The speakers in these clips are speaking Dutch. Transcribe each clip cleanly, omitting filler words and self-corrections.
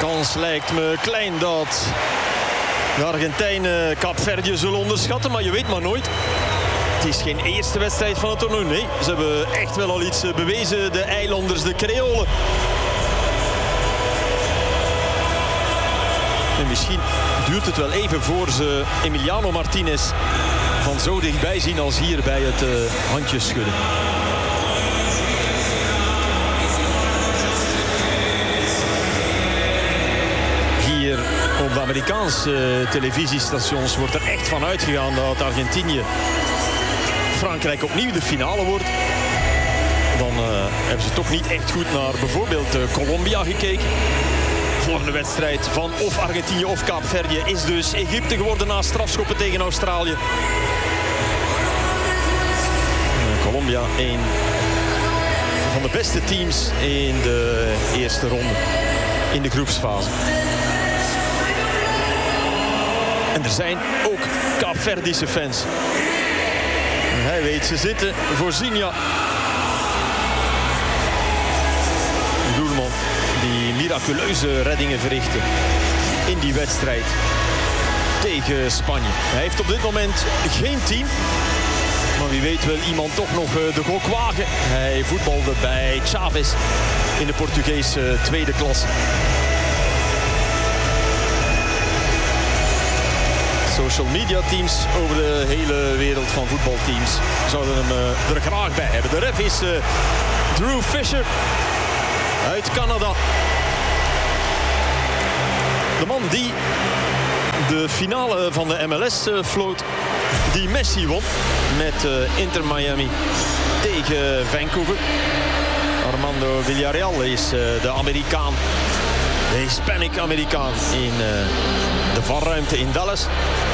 Kans lijkt me klein dat de Argentijnen Kaapverdië zullen onderschatten, maar je weet maar nooit. Het is geen eerste wedstrijd van het toernooi. Nee, ze hebben echt wel al iets bewezen, de eilanders, de Creolen. En misschien duurt het wel even voor ze Emiliano Martinez van zo dichtbij zien als hier bij het handjes schudden. Hier op de Amerikaanse televisiestations wordt er echt van uitgegaan dat Argentinië Frankrijk opnieuw de finale wordt. Dan hebben ze toch niet echt goed naar bijvoorbeeld Colombia gekeken. Volgende wedstrijd van of Argentinië of Kaapverdië is dus Egypte geworden na strafschoppen tegen Australië. Colombia, een van de beste teams in de eerste ronde, in de groepsfase. En er zijn ook Kaapverdische fans. Hij weet, ze zitten voor Zinja. De doelman die miraculeuze reddingen verrichtte in die wedstrijd tegen Spanje. Hij heeft op dit moment geen team. Maar wie weet wil iemand toch nog de gok wagen. Hij voetbalde bij Chaves in de Portugese tweede klasse. Social media teams over de hele wereld van voetbalteams zouden hem er graag bij hebben. De ref is Drew Fisher uit Canada. De man die de finale van de MLS floot, die Messi won met Inter Miami tegen Vancouver. Armando Villarreal is de Amerikaan, de Hispanic-Amerikaan in de VAR-ruimte in Dallas.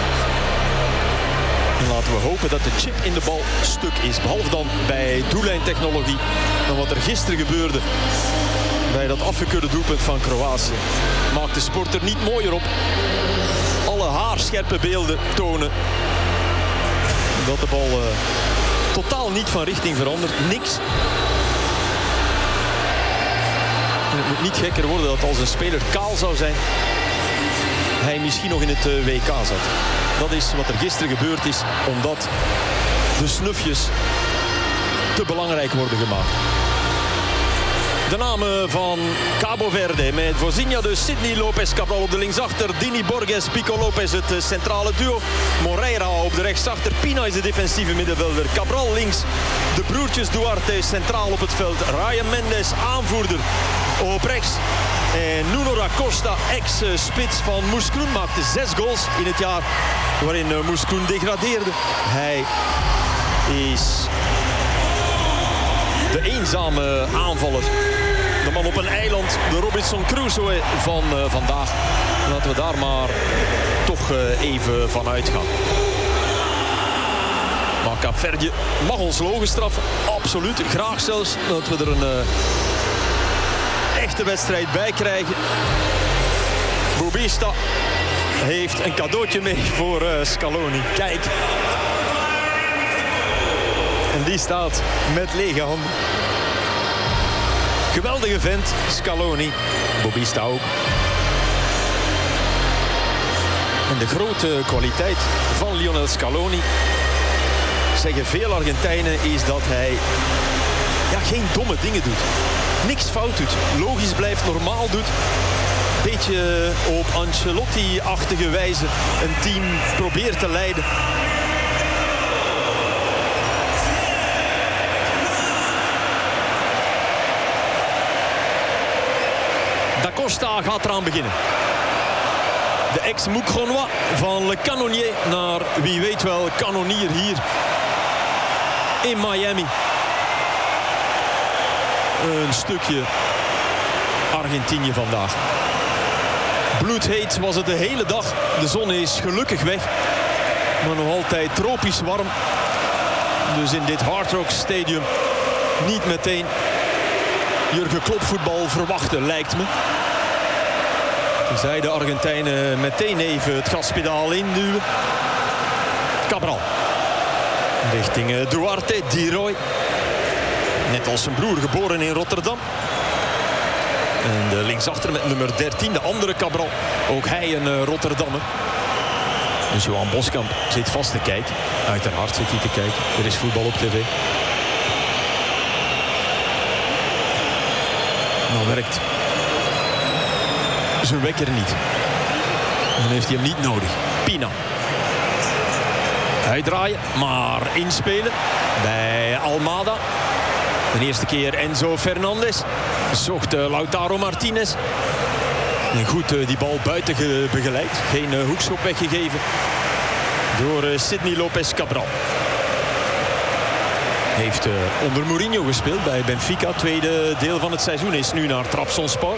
En laten we hopen dat de chip in de bal stuk is. Behalve dan bij doellijntechnologie. Dan wat er gisteren gebeurde bij dat afgekeurde doelpunt van Kroatië maakt de sport er niet mooier op. Alle haarscherpe beelden tonen dat de bal totaal niet van richting verandert. Niks. En het moet niet gekker worden dat als een speler kaal zou zijn, hij misschien nog in het WK zat. Dat is wat er gisteren gebeurd is, omdat de snufjes te belangrijk worden gemaakt. De namen van Cabo Verde met Vozinha, dus Sidney Lopez Cabral op de linksachter, Dini Borges, Pico Lopez het centrale duo, Moreira op de rechtsachter, Pina is de defensieve middenvelder, Cabral links, de broertjes Duarte centraal op het veld, Ryan Mendes aanvoerder op rechts. En Nuno da Costa, ex-spits van Mouscron, maakte 6 goals in het jaar waarin Mouscron degradeerde. Hij is de eenzame aanvaller. De man op een eiland, de Robinson Crusoe van vandaag. Laten we daar maar toch even van uitgaan. Maar Kaapverdië mag ons logen straffen. Absoluut, graag zelfs dat we er een echte wedstrijd bij krijgen. Bobista heeft een cadeautje mee voor Scaloni. Kijk. En die staat met lege handen. Geweldige vent, Scaloni. Bobista ook. En de grote kwaliteit van Lionel Scaloni, zeggen veel Argentijnen, is dat hij geen domme dingen doet. Niks fout doet. Logisch blijft, normaal doet. Beetje op Ancelotti-achtige wijze een team probeert te leiden. Da Costa gaat eraan beginnen. De ex-Moucronois van Le Canonnier naar wie weet wel kanonier hier in Miami. Een stukje Argentinië vandaag. Bloedheet was het de hele dag. De zon is gelukkig weg. Maar nog altijd tropisch warm. Dus in dit Hard Rock Stadium niet meteen Jurgen Klopp voetbal verwachten, lijkt me. Tenzij de Argentijnen meteen even het gaspedaal induwen. Cabral. Richting Duarte, Di Roy. Net als zijn broer, geboren in Rotterdam. En de linksachter met nummer 13, de andere Cabral. Ook hij een Rotterdammer. Dus Johan Boskamp zit vast te kijken. Uiteraard zit hij te kijken. Er is voetbal op tv. Nou werkt zijn wekker niet. Dan heeft hij hem niet nodig. Pina. Uitdraaien, maar inspelen bij Almada. De eerste keer Enzo Fernandez. Zocht Lautaro Martinez. En goed die bal buiten begeleid. Geen hoekschop weggegeven door Sidney Lopez Cabral. Heeft onder Mourinho gespeeld bij Benfica. Tweede deel van het seizoen is nu naar Trabzonspor.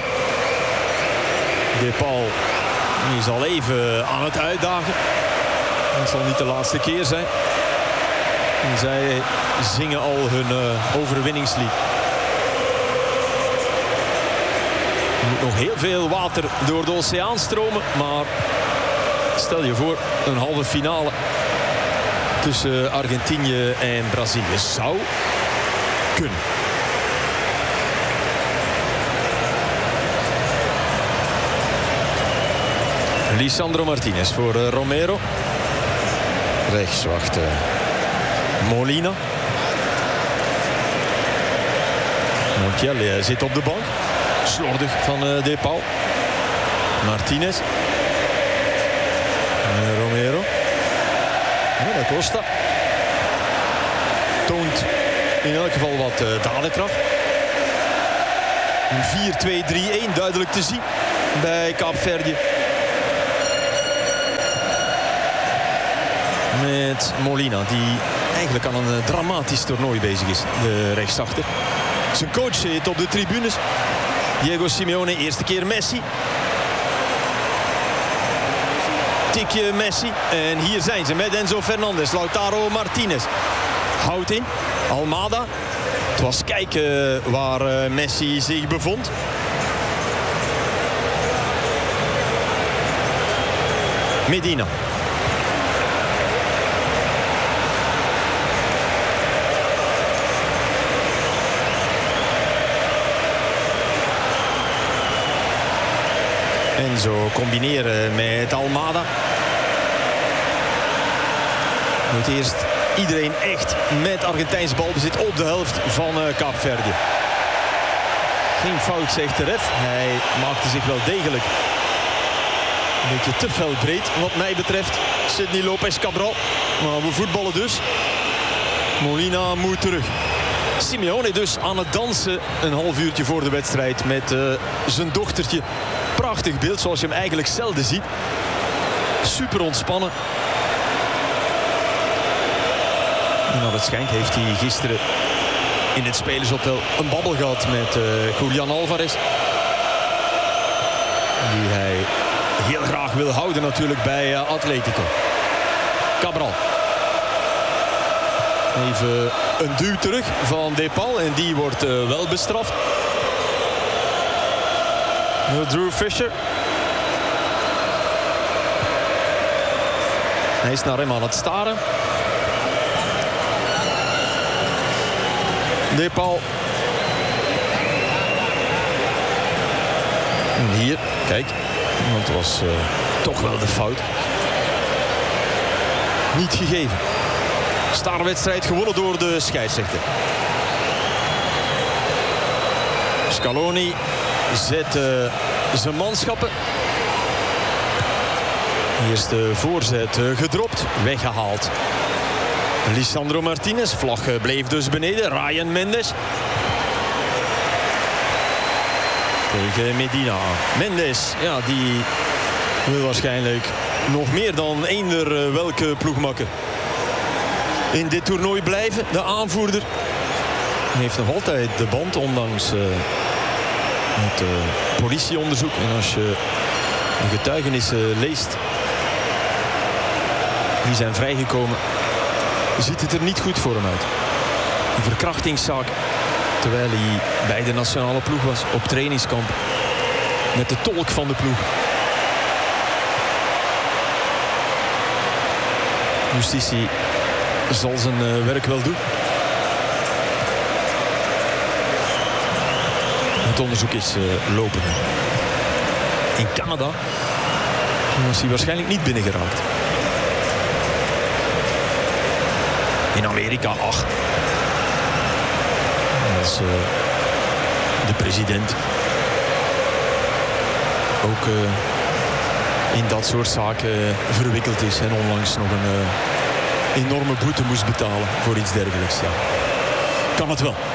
Depal is al even aan het uitdagen. Het zal niet de laatste keer zijn. En zij zingen al hun overwinningslied. Er moet nog heel veel water door de oceaan stromen. Maar stel je voor, een halve finale tussen Argentinië en Brazilië zou kunnen. Lisandro Martinez voor Romero. Rechts wacht Molina. Montiel zit op de bank. Slordig van Depal. Martinez. Romero. Da Costa. Toont in elk geval wat dadenkracht. Een 4-2-3-1 duidelijk te zien bij Kaapverdië. Met Molina, die eigenlijk aan een dramatisch toernooi bezig is. De rechtsachter. Zijn coach zit op de tribunes. Diego Simeone, eerste keer Messi. Tikje Messi. En hier zijn ze met Enzo Fernandez. Lautaro Martinez. Houdt in. Almada. Het was kijken waar Messi zich bevond. Medina. Enzo combineren met Almada. Het eerst iedereen echt met Argentijns balbezit op de helft van Kaapverdië. Geen fout, zegt de ref. Hij maakte zich wel degelijk een beetje te fel breed wat mij betreft. Sidney Lopez Cabral. Maar we voetballen dus. Molina moet terug. Simeone dus aan het dansen een half uurtje voor de wedstrijd met zijn dochtertje. Prachtig beeld zoals je hem eigenlijk zelden ziet. Super ontspannen. En naar het schijnt heeft hij gisteren in het Spelershotel een babbel gehad met Julian Alvarez. Die hij heel graag wil houden natuurlijk bij Atletico. Cabral. Even een duw terug van Depal en die wordt wel bestraft. Drew Fisher. Hij is naar hem aan het staren. Depal. En hier, kijk. Want het was toch wel de fout. Niet gegeven. Staarwedstrijd gewonnen door de scheidsrechter. Scaloni zet zijn manschappen. Eerste voorzet gedropt, weggehaald. Lisandro Martinez, vlag bleef dus beneden. Ryan Mendes. Tegen Medina. Mendes, ja, die wil waarschijnlijk nog meer dan eender welke ploegmakker in dit toernooi blijven. De aanvoerder heeft nog altijd de band, ondanks het politieonderzoek. En als je de getuigenissen leest die zijn vrijgekomen, ziet het er niet goed voor hem uit. Een verkrachtingszaak terwijl hij bij de nationale ploeg was op trainingskamp met de tolk van de ploeg. Justitie zal zijn werk wel doen. Het onderzoek is lopende. In Canada was hij waarschijnlijk niet binnengeraakt. In Amerika, ach. Als de president ook in dat soort zaken verwikkeld is en onlangs nog een enorme boete moest betalen voor iets dergelijks. Ja. Kan het wel.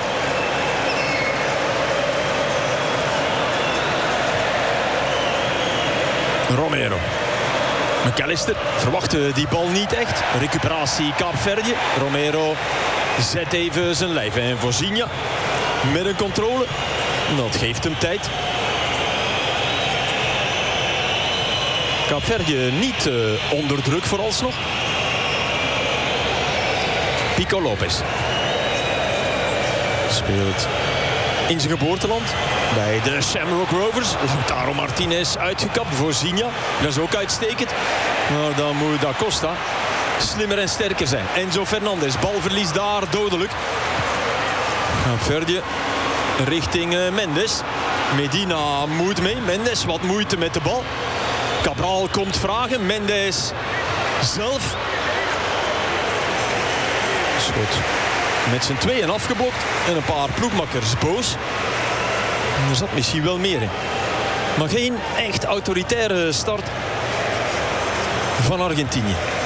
Romero. McAllister verwachtte die bal niet echt. Recuperatie Kaapverdië. Romero zet even zijn lijf. En Vozinha met een controle. Dat geeft hem tijd. Kaapverdië niet onder druk vooralsnog. Pico Lopez. Speelt in zijn geboorteland. Bij de Shamrock Rovers. Lautaro Martinez uitgekapt. Vozinha. Dat is ook uitstekend. Maar dan moet Da Costa slimmer en sterker zijn. Enzo Fernandez. Balverlies daar dodelijk. Kaapverdië richting Mendes. Medina moet mee. Mendes wat moeite met de bal. Cabral komt vragen. Mendes zelf. Schot met z'n tweeën afgeblokt. En een paar ploegmakkers boos. Er zat misschien wel meer in. Maar geen echt autoritaire start van Argentinië.